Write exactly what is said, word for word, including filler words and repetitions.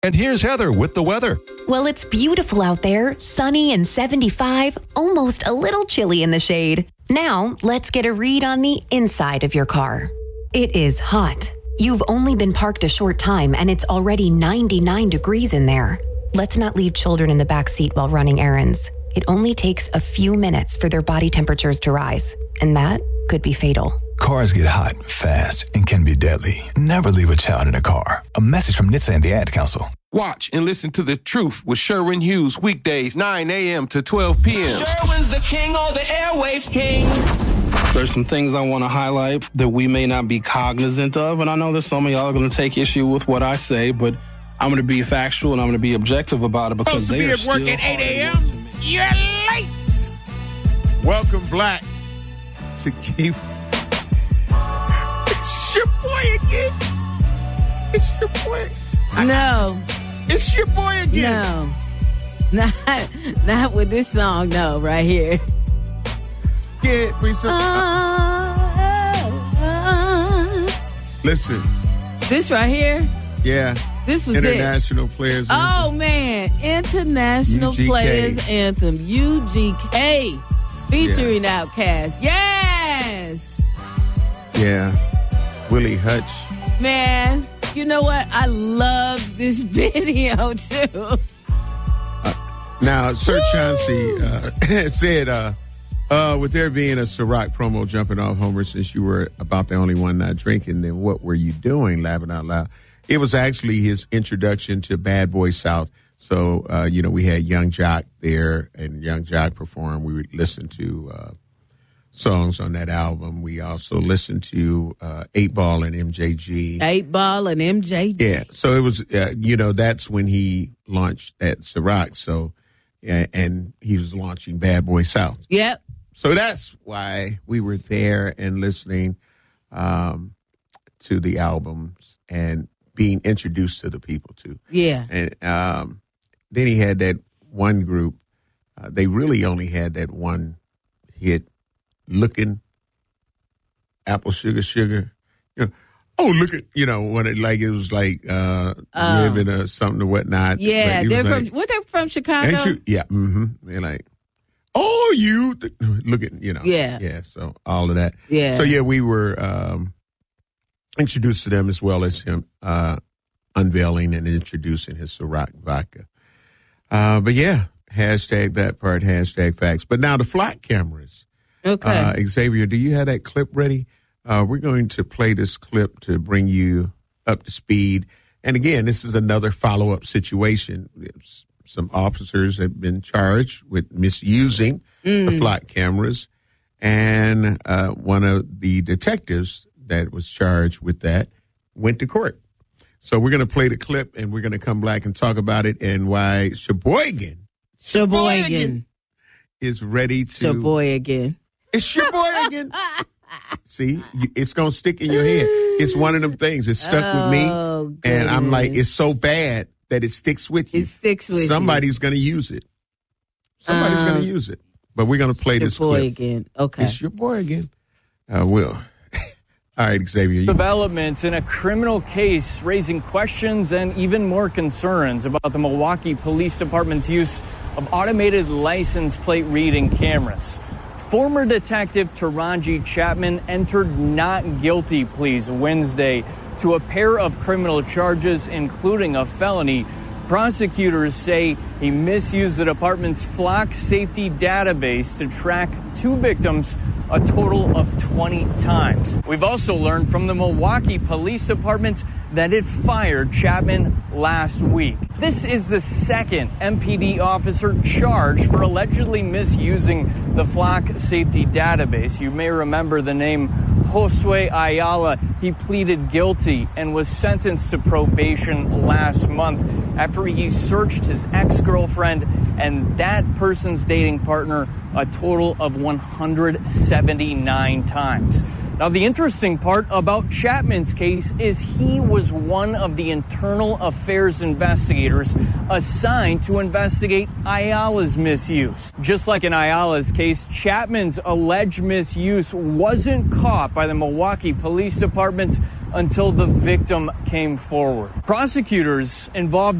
And here's Heather with the weather. Well, it's beautiful out there, sunny and seventy-five, almost a little chilly in the shade. Now, let's get a read on the inside of your car. It is hot. You've only been parked a short time and it's already ninety-nine degrees in there. Let's not leave children in the back seat while running errands. It only takes a few minutes for their body temperatures to rise, and that could be fatal. Cars get hot, fast, and can be deadly. Never leave a child in a car. A message from N H T S A and the Ad Council. Watch and listen to The Truth with Sherwin Hughes weekdays nine a.m. to twelve p.m. Sherwin's the king of the airwaves king. There's some things I want to highlight that we may not be cognizant of, and I know that some of y'all are going to take issue with what I say, but I'm going to be factual and I'm going to be objective about it because they are still supposed to be at work at eight a.m. You're late. Welcome, Black, to keep... It's your boy again. It's your boy. No. It's your boy again. No. Not, not with this song, no, right here. Yeah, we some, uh, uh, Listen. This right here? Yeah. This was International it. Players Oh, man. International U G K. Players Anthem. U G K. Featuring yeah. Outkast. Yes. Yeah. Willie Hutch. Man, you know what? I love this video, too. Uh, now, Sir Woo! Chauncey uh, said, uh, uh, with there being a Ciroc promo jumping off Homer, since you were about the only one not drinking, then what were you doing, laughing out loud? It was actually his introduction to Bad Boy South. So, uh, you know, we had Young Jock there, and Young Jock performed. We would listen to uh, songs on that album. We also listened to uh, eight ball and M J G. eight ball and M J G. Yeah. So it was, uh, you know, that's when he launched that Ciroc. So, uh, and he was launching Bad Boy South. Yep. So that's why we were there and listening um, to the albums and being introduced to the people too. Yeah. And um, then he had that one group. Uh, they really only had that one hit, Looking, Apple Sugar Sugar. You know, oh, look at, you know, when it like, it was like uh, oh. Ribbon or something or whatnot. Yeah. They're from, like, what, they're from Chicago? Ain't you? Yeah. Mm-hmm. They're like, oh, you, th- look at, you know. Yeah. Yeah. So all of that. Yeah. So yeah, we were um, introduced to them as well as him uh, unveiling and introducing his Ciroc vodka. Uh, but yeah, hashtag that part, hashtag facts. But now the flock cameras. Okay. Uh, Xavier, do you have that clip ready? Uh, we're going to play this clip to bring you up to speed. And again, this is another follow-up situation. Some officers have been charged with misusing mm. the flock cameras. And uh, one of the detectives that was charged with that went to court. So we're going to play the clip, and we're going to come back and talk about it and why Sheboygan, Sheboygan is ready to. Sheboygan. It's Sheboygan. See, you, it's going to stick in your head. It's one of them things. It's stuck oh, with me. Goodness. And I'm like, it's so bad that it sticks with you. It sticks with Somebody's you. going to use it. Somebody's um, going to use it. But we're going to play this clip. Again. Okay. It's your boy again. Uh, Will. All right, Xavier. You- Developments in a criminal case raising questions and even more concerns about the Milwaukee Police Department's use of automated license plate reading cameras. Former Detective Taraji Chapman entered not guilty pleas Wednesday to a pair of criminal charges, including a felony. Prosecutors say he misused the department's flock safety database to track two victims a total of twenty times. We've also learned from the Milwaukee Police Department that it fired Chapman last week. This is the second M P D officer charged for allegedly misusing the flock safety database. You may remember the name Josue Ayala. He pleaded guilty and was sentenced to probation last month after he searched his ex-girlfriend and that person's dating partner a total of one hundred seventy-nine times. Now, the interesting part about Chapman's case is he was one of the internal affairs investigators assigned to investigate Ayala's misuse. Just like in Ayala's case, Chapman's alleged misuse wasn't caught by the Milwaukee Police Department until the victim came forward. Prosecutors involved